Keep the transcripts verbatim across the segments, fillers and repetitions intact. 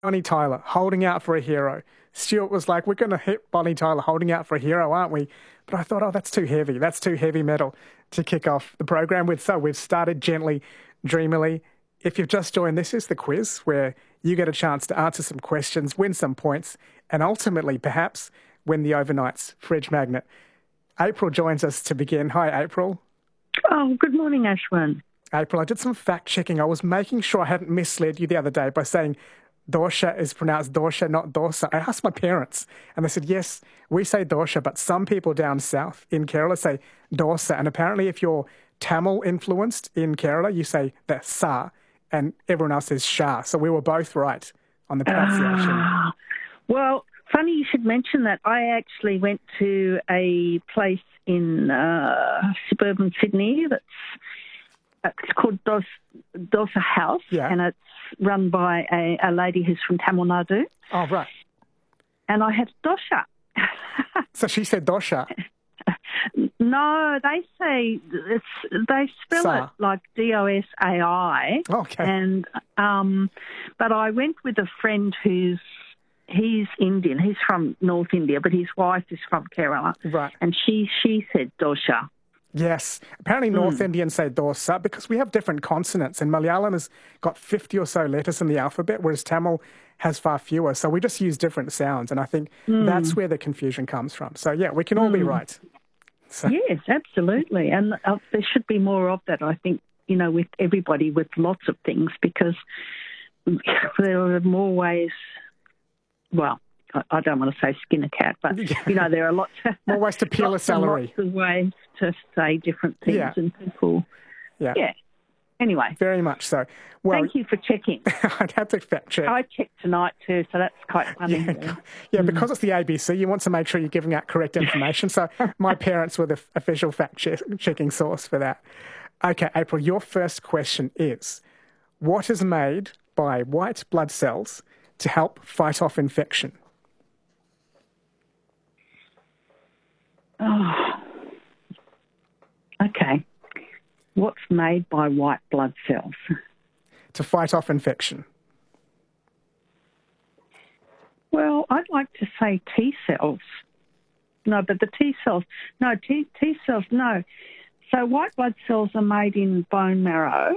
Bonnie Tyler, holding out for a hero. Stuart was like, we're going to hit Bonnie Tyler holding out for a hero, aren't we? But I thought, oh, that's too heavy. That's too heavy metal to kick off the program with. So we've started gently, dreamily. If you've just joined, this is the quiz where you get a chance to answer some questions, win some points, and ultimately, perhaps, win the overnight's fridge magnet. April joins us to begin. Hi, April. Oh, good morning, Ashwin. April, I did some fact-checking. I was making sure I hadn't misled you the other day by saying Dorsha is pronounced Dorsha, not Dorsa. I asked my parents, and they said, yes, we say Dorsha, but some people down south in Kerala say Dorsa. And apparently if you're Tamil-influenced in Kerala, you say the Sa, and everyone else says Shah. So we were both right on the pronunciation. Uh, well, funny you should mention that. I actually went to a place in uh, suburban Sydney that's It's called Dos, Dosa House, yeah. and it's run by a, a lady who's from Tamil Nadu. Oh, right. And I had Dosha. So she said Dosha? No, they say, it's they spell Sa. it like D O S A I. Okay. And, um, but I went with a friend who's, he's Indian. He's from North India, but his wife is from Kerala. Right. And she, she said Dosha. Yes. Apparently North Mm. Indians say Dorsa because we have different consonants, and Malayalam has got fifty or so letters in the alphabet, whereas Tamil has far fewer. So we just use different sounds, and I think Mm. that's where the confusion comes from. So, yeah, we can all mm. be right. So. Yes, absolutely. And uh, there should be more of that, I think, you know, with everybody, with lots of things, because there are more ways, well, I don't want to say skin a cat, but, you know, there are lots of... More ways to peel a celery. Lots of ways to say different things, yeah. and people... Yeah. Yeah. Anyway. Very much so. Well, thank you for checking. I'd have to fact check. I checked tonight too, so that's quite funny. Yeah, yeah mm. because it's the A B C, you want to make sure you're giving out correct information. So my parents were the official fact-checking source for that. Okay, April, your first question is, what is made by white blood cells to help fight off infection? Oh, okay. What's made by white blood cells? To fight off infection. Well, I'd like to say T cells. No, but the T cells, no, T, T cells, no. So white blood cells are made in bone marrow.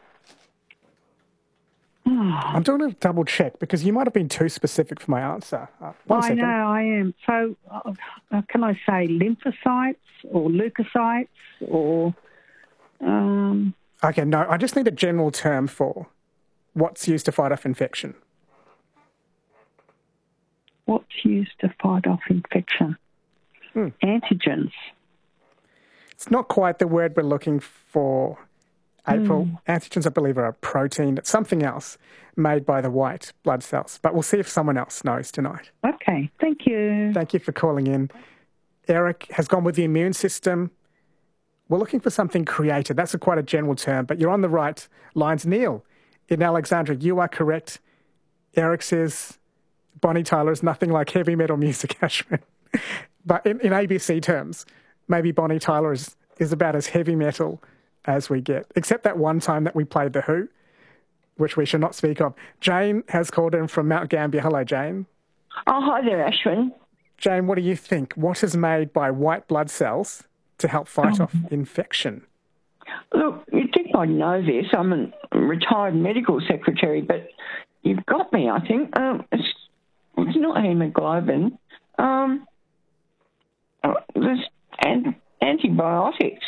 I'm doing a double check because you might have been too specific for my answer. Uh, one I second. know, I am. So uh, can I say lymphocytes or leukocytes or... Um, okay, no, I just need a general term for what's used to fight off infection. What's used to fight off infection? Hmm. Antigens. It's not quite the word we're looking for, April. Mm. Antigens, I believe, are a protein. It's something else made by the white blood cells. But we'll see if someone else knows tonight. Okay, thank you. Thank you for calling in. Eric has gone with the immune system. We're looking for something creative. That's a quite a general term, but you're on the right lines. Neil, in Alexandria, you are correct. Eric says Bonnie Tyler is nothing like heavy metal music, Ashwin. But in, in A B C terms, maybe Bonnie Tyler is, is about as heavy metal as we get, except that one time that we played The Who, which we should not speak of. Jane has called in from Mount Gambier. Hello, Jane. Oh, hi there, Ashwin. Jane, what do you think? What is made by white blood cells to help fight oh. off infection? Look, you'd think I'd know this. I'm a retired medical secretary, but you've got me, I think. Um, it's, it's not hemoglobin. Um, uh, there's an, antibiotics.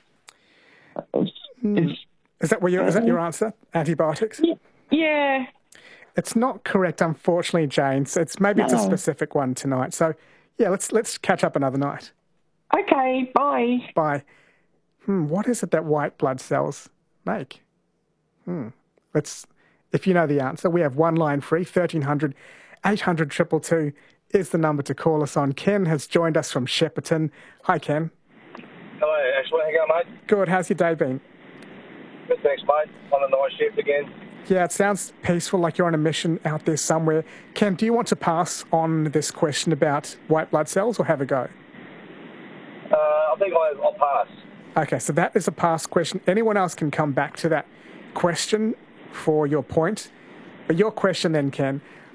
It's, mm. it's, is that what your, is that your answer? Antibiotics? Yeah. It's not correct, unfortunately, Jane. So it's maybe no. it's a specific one tonight. So yeah, let's let's catch up another night. Okay, bye. Bye. Hmm, what is it that white blood cells make? Hmm. Let's, if you know the answer, we have one line free, thirteen hundred, eight hundred, two two two is the number to call us on. Ken has joined us from Shepparton. Hi, Ken. Hello, Ashley. How you going, mate? Good. How's your day been? Good, thanks, mate. On a night shift again. Yeah, it sounds peaceful, like you're on a mission out there somewhere. Ken, do you want to pass on this question about white blood cells or have a go? Uh, I think I, I'll pass. Okay, so that is a pass question. Anyone else can come back to that question for your point. But your question then, Ken,